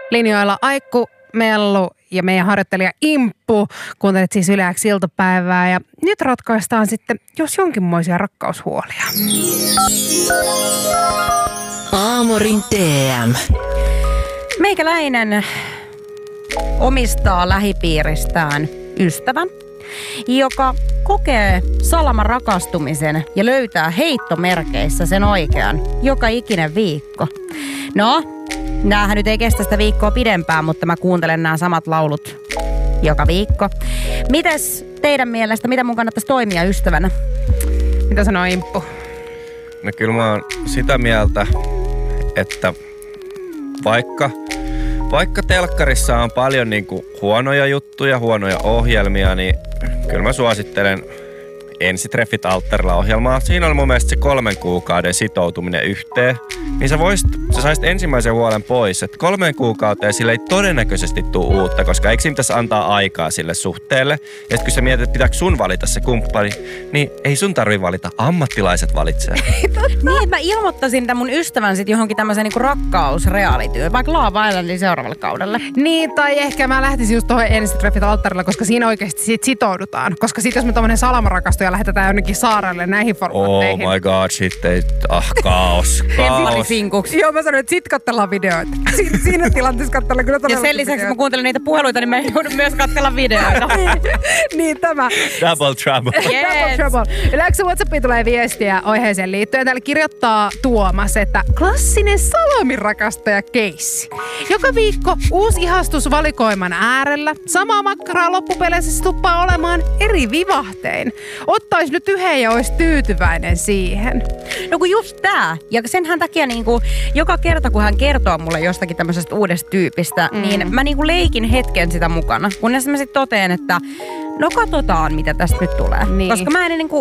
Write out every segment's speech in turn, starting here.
Linjoilla Aikku, Mellu ja meidän harjoittelija Imppu. Kuuntelet siis Yle X iltapäivää ja nyt ratkaistaan sitten jos jonkinmoisia rakkaushuolia. Aamorin DM. Meikäläinen omistaa lähipiiristään ystävän, joka kokee salaman rakastumisen ja löytää heittomerkeissä sen oikean joka ikinen viikko. No, näähän nyt ei kestä sitä viikkoa pidempään, mutta mä kuuntelen nämä samat laulut joka viikko. Mites teidän mielestä, mitä mun kannattaisi toimia ystävänä? Mitä sanoo Imppu? No kyllä mä oon sitä mieltä, että vaikka telkkarissa on paljon niinku huonoja juttuja, huonoja ohjelmia, niin kyllä mä suosittelen Ensitreffit Alttarilla-ohjelmaa. Siinä on mun mielestä se 3 kuukauden sitoutuminen yhteen. Niin sä saisit ensimmäisen huolen pois, että 3 kuukauteen sille ei todennäköisesti tule uutta, koska eikö siinä pitäisi antaa aikaa sille suhteelle. Ja sitten kun sä mietit, että pitääkö sun valita se kumppani, niin ei sun tarvitse valita, ammattilaiset valitsee. Niin, mä ilmoittaisin tämän mun ystävän sit johonkin tämmöiseen niinku rakkausrealityyn, vaikka Love Islandin seuraavalle kaudelle. Niin, tai ehkä mä lähtisin just tuohon Ensitreffit Alttarilla, koska siinä oikeasti siitä sitoudutaan. Koska sit jos me tommonen salamarakastuja lähetetään jonnekin saarelle näihin formaatteihin. Oh my god, sitten kaos. Joo, mä sanoin, että sit katsellaan videoita. Siinä tilanteessa katsellaan kyllä todella. Ja sen lisäksi, kun mä kuuntelen niitä puheluita, niin mä joudun myös katsella videoita. Niin, tämä. Double trouble. Yes. Double trouble. Yleensä WhatsAppiin tulee viestiä aiheeseen liittyen. Täällä kirjoittaa Tuomas, että klassinen salamirakastaja-keissi. Joka viikko uusi ihastus valikoiman äärellä. Samaa makkaraa loppupeleissä se tuppaa olemaan eri vivahtein. Ottais nyt yhden ja olisi tyytyväinen siihen. No kun just tää. Ja senhän takia niinku, joka kerta kun hän kertoo mulle jostakin tämmöisestä uudesta tyypistä, niin mä niinku leikin hetken sitä mukana. Kunnes mä sit toteen, että no katsotaan mitä tästä nyt tulee. Niin. Koska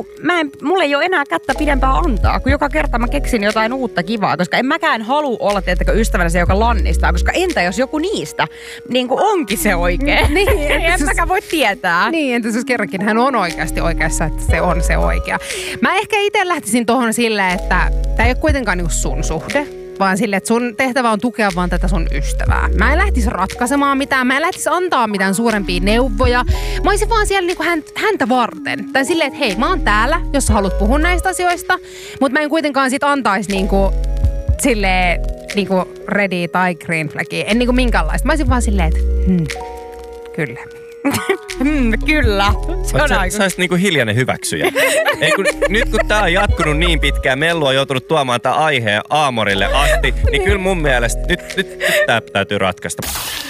mulla ei ole enää kättä pidempää antaa, kun joka kerta mä keksin jotain uutta kivaa. Koska en mäkään halua olla ystävänä se, joka lannistaa. Koska entä jos joku niistä niinku onkin se oikea? Niin, en mäkään voi tietää. Niin, entäs jos kerrankin hän on oikeasti oikeassa, että se on se oikea. Mä ehkä itse lähtisin tohon silleen, että tää ei ole kuitenkaan niinku sun suhde, vaan silleen, että sun tehtävä on tukea vaan tätä sun ystävää. Mä en lähtisi ratkaisemaan mitään, mä en lähtisi antaa mitään suurempia neuvoja. Mä olisin vaan siellä niinku häntä varten. Tai silleen, että hei, mä oon täällä, jos sä haluat puhua näistä asioista, mutta mä en kuitenkaan sit antaisi niinku silleen niinku ready tai green flagia. En niinku minkäänlaista. Mä olisin vaan silleen, että kyllä. Kyllä. Sä olisit niinku hiljainen hyväksyjä. Nyt kun tää on jatkunut niin pitkään, Mellu on joutunut tuomaan tää aiheen Aamorille asti, niin kyllä mun mielestä nyt tää täytyy ratkaista.